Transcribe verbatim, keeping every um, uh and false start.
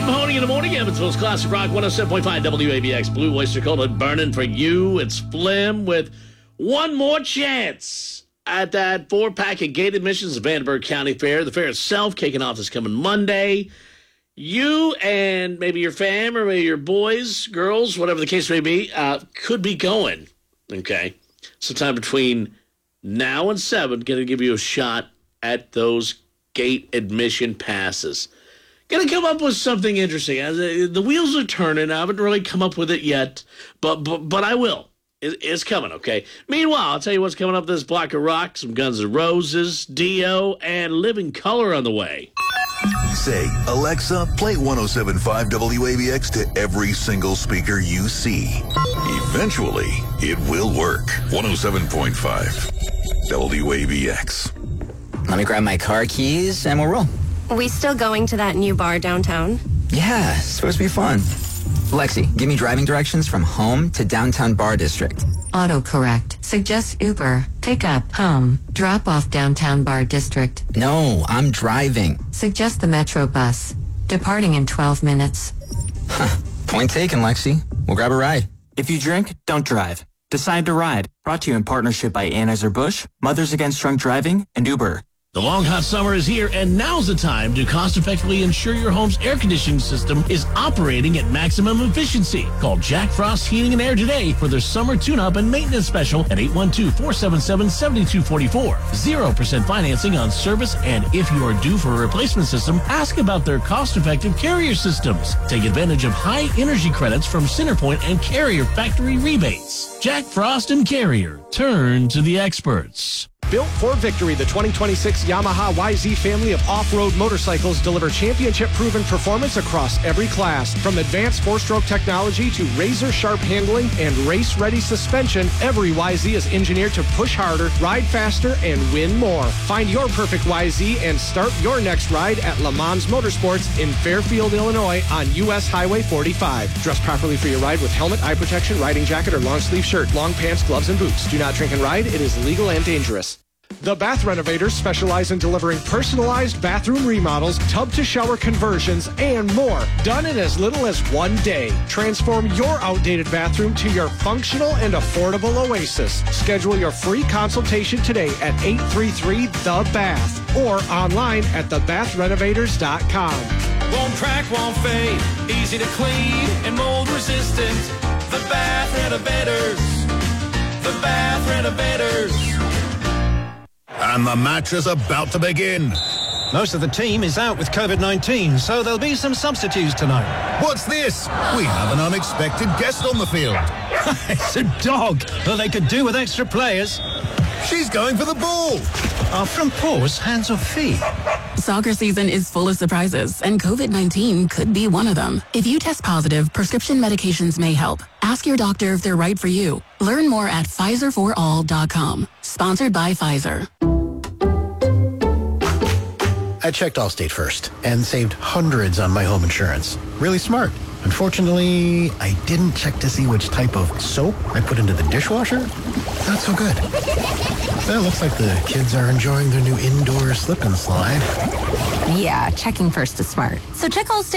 Mahoney in the morning. Evansville's Classic Rock one oh seven point five W A B X. Blue Oyster Cult burning for you. It's Flim with one more chance at that four-pack of gate admissions at Vandenberg County Fair. The fair itself kicking off this coming Monday. You and maybe your fam or maybe your boys, girls, whatever the case may be, uh, could be going. Okay? Sometime between now and seven, going to give you a shot at those gate admission passes. Going to come up with something interesting. The wheels are turning. I haven't really come up with it yet, but but, but I will. It, it's coming, okay? Meanwhile, I'll tell you what's coming up this block of rock. Some Guns N' Roses, Dio, and Living Color on the way. Say, Alexa, play one oh seven point five W A B X to every single speaker you see. Eventually, it will work. one oh seven point five W A B X. Let me grab my car keys and we'll roll. We still going to that new bar downtown? Yeah, it's supposed to be fun. Lexi, give me driving directions from home to downtown bar district. Autocorrect. Suggest Uber. Pick up home. Drop off downtown bar district. No, I'm driving. Suggest the Metro bus. Departing in twelve minutes. Huh. Point taken, Lexi. We'll grab a ride. If you drink, don't drive. Decide to ride. Brought to you in partnership by Anheuser-Busch, Mothers Against Drunk Driving, and Uber. The long, hot summer is here, and now's the time to cost-effectively ensure your home's air conditioning system is operating at maximum efficiency. Call Jack Frost Heating and Air today for their summer tune-up and maintenance special at eight one two, four seven seven, seven two four four. zero percent financing on service, and if you are due for a replacement system, ask about their cost-effective carrier systems. Take advantage of high energy credits from Centerpoint and Carrier factory rebates. Jack Frost and Carrier. Turn to the experts. Built for victory, the twenty twenty-six Yamaha Y Z family of off-road motorcycles deliver championship-proven performance across every class. From advanced four-stroke technology to razor-sharp handling and race-ready suspension, every Y Z is engineered to push harder, ride faster, and win more. Find your perfect Y Z and start your next ride at Le Mans Motorsports in Fairfield, Illinois on U S Highway forty-five. Dress properly for your ride with helmet, eye protection, riding jacket, or long-sleeve shirt, long pants, gloves, and boots. Do not drink and ride. It is illegal and dangerous. The Bath Renovators specialize in delivering personalized bathroom remodels, tub-to-shower conversions, and more, done in as little as one day. Transform your outdated bathroom to your functional and affordable oasis. Schedule your free consultation today at eight three three The Bath or online at the bath renovators dot com. Won't crack, won't fade, easy to clean and mold resistant. The Bath Renovators. The Bath Renovators. And the match is about to begin. Most of the team is out with COVID nineteen, so there'll be some substitutes tonight. What's this? We have an unexpected guest on the field. It's a dog, but they could do with extra players. She's going for the ball. Are front paws hands or feet? Soccer season is full of surprises, and COVID nineteen could be one of them. If you test positive, prescription medications may help. Ask your doctor if they're right for you. Learn more at Pfizer for all dot com. Sponsored by Pfizer. I checked Allstate first and saved hundreds on my home insurance. Really smart. Unfortunately, I didn't check to see which type of soap I put into the dishwasher. Not so good. Well, it looks like the kids are enjoying their new indoor slip and slide. Yeah, checking first is smart. So check Allstate